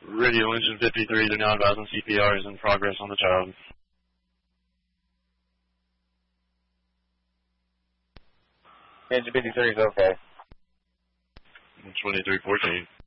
Radio Engine 53, they're now advising CPR is in progress on the child. Engine 53 is okay. 2314.